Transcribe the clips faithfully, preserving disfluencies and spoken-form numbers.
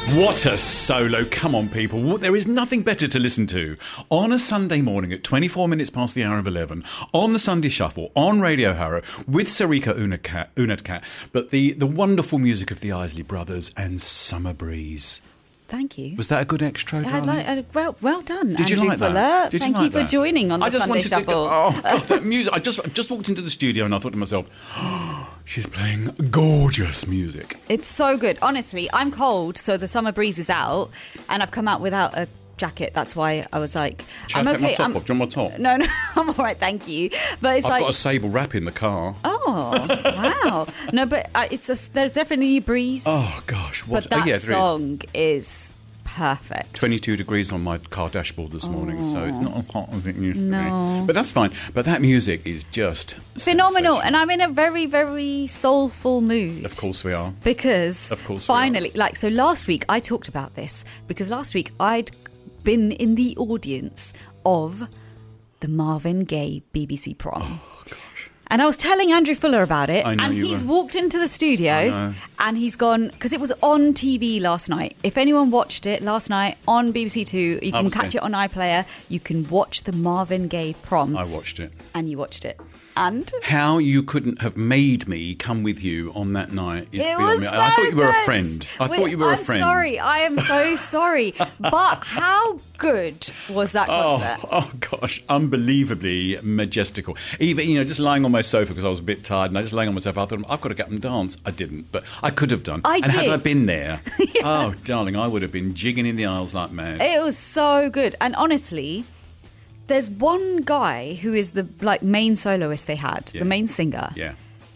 What a solo. Come on, people. There is nothing better to listen to on a Sunday morning at twenty-four minutes past the hour of eleven, on the Sunday Shuffle, on Radio Harrow, with Sarika Unadkat, Unadkat, but the, the wonderful music of the Isley Brothers and Summer Breeze. Thank you. Was that a good extra? I like, I, well, well done, Did Andrew you like Fuller. that? Did Thank you, you like for that? joining on the I just Sunday wanted Shuffle. To go, oh, God, that music. I just, I just walked into the studio and I thought to myself, oh, she's playing gorgeous music. It's so good. Honestly, I'm cold, so the summer breeze is out, and I've come out without a jacket. That's why I was like, Shall I'm I take okay. my top I'm, off? Do you want my top? No, no, I'm all right, thank you. But it's I've like, got a sable wrap in the car. oh, wow. No, but uh, it's a, there's definitely a breeze. Oh, gosh. What? But that oh, yeah, there song is. is perfect. twenty-two degrees on my car dashboard this morning, so it's not as hot as it used No. to be. But that's fine. But that music is just phenomenal, and I'm in a very, very soulful mood. Of course we are. Because Of course we finally, like, so last week I talked about this because last week I'd been in the audience of the Marvin Gaye B B C prom. Oh, gosh. And I was telling Andrew Fuller about it, I know and you he's were. walked into the I studio know. and he's gone, because it was on T V last night. If anyone watched it last night on B B C Two, you I can was catch there. it on iPlayer. You can watch the Marvin Gaye prom. I watched it. And you watched it. And How you couldn't have made me come with you on that night is it beyond was me. so I thought you were a good. friend. I Wait, thought you were I'm a friend. sorry. I am so sorry. But how good was that Oh, concert? oh gosh, unbelievably majestical. Even, you know, just lying on my sofa because I was a bit tired and I just lying on my sofa, I thought, I've got to get up and dance. I didn't, but I could have done. I and had did. I been there, oh, darling, I would have been jigging in the aisles like mad. It was so good. And honestly, there's one guy who is the like main soloist they had, Yeah. the main singer. Yeah.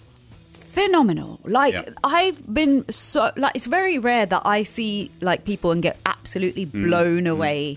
Phenomenal. Like Yeah. I've been so like it's very rare that I see like people and get absolutely Mm, blown away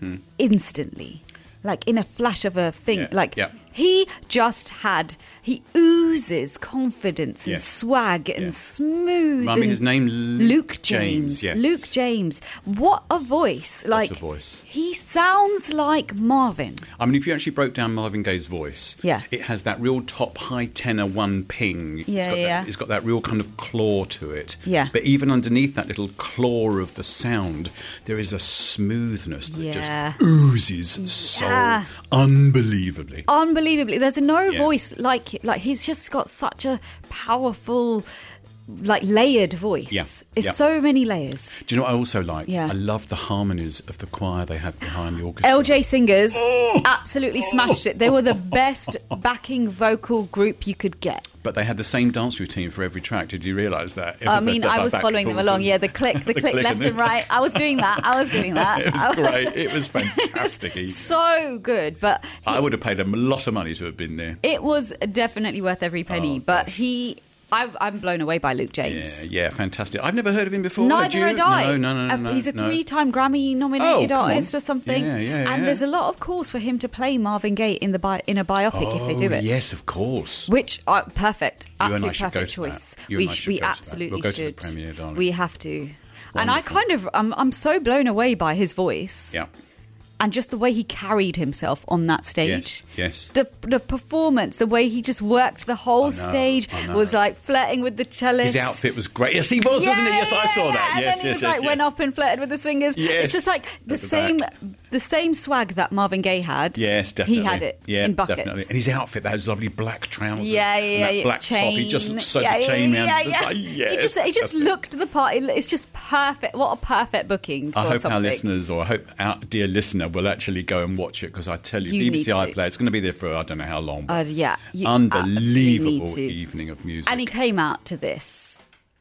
instantly. Like in a flash of a thing. Yeah, Like yeah. he just had he oozes confidence and Yeah. swag and Yeah. smooth. I mean, and- his name Luke, Luke James. yes. Luke James. What a voice. Like a voice. he sounds like Marvin. I mean, if you actually broke down Marvin Gaye's voice, Yeah. it has that real top high tenor one ping. Yeah, it's got yeah. That, it's got that real kind of claw to it. Yeah. But even underneath that little claw of the sound, there is a smoothness that Yeah. just oozes Yeah. so unbelievably. Unbelievably. There's no Yeah. voice like like he's just got such a powerful like layered voice. Yeah, It's yeah. so many layers. Do you know what I also liked? Yeah. I love the harmonies of the choir they had behind the orchestra. L J Singers Oh. absolutely smashed it. They were the best backing vocal group you could get. But they had the same dance routine for every track. Did you realise that? It I was mean, a- I a was back following them forwards. along. Yeah, the click, the, The click click left and the- and right. I was doing that. I was doing that. It was great. It was fantastic. Even. So good. But I would have paid him a lot of money to have been there. it was definitely worth every penny. Oh, but gosh. he... I, I'm blown away by Luke Yeah, James. yeah, fantastic. I've never heard of him before. had Neither you? had I. No, no, no, no, Uh, no. He's a no. three-time Grammy-nominated Oh, come on. artist or something. Yeah, yeah, and yeah. there's a lot of calls for him to play Marvin Gaye in the bi- in a biopic Oh, if they do it. yes, of course. Which uh, perfect, You and I absolute should go perfect to that. choice. You we and I sh- should we go to that. absolutely We'll go to the should. premiere, darling. We have to. And I Wonderful. kind of I'm I'm so blown away by his voice. Yeah. And just the way he carried himself on that stage. Yes, yes. The the performance, the way he just worked the whole I know, stage I know. was like flirting with the cellist. His outfit was great. Yes, he was, wasn't he? Yes, I saw that. And Yes, then he yes, was yes, like yes. went up and flirted with the singers. Yes. It's just like the At the same back. the same swag that Marvin Gaye had. Yes, definitely. He had it yeah, in buckets. Definitely. And his outfit, those lovely black trousers. Yeah, and yeah, that yeah. black chain. top. He just looked so yeah, the chain yeah, man. yeah, to the yeah. side. Yes, He just he just definitely. looked the part. It's just perfect. What a perfect booking for I hope something. our listeners, or I hope our dear listener, will actually go and watch it, because I tell you, You B B C need to. iPlayer, it's going to be there for I don't know how long. Uh, But yeah, you absolutely unbelievable need to. evening of music. And he came out to this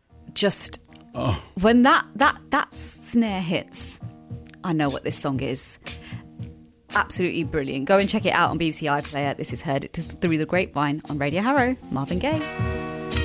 just Oh. when that that that snare hits. I know what this song is. Absolutely brilliant. Go and check it out on B B C iPlayer. This is Heard It Through the Grapevine on Radio Harrow. Marvin Gaye.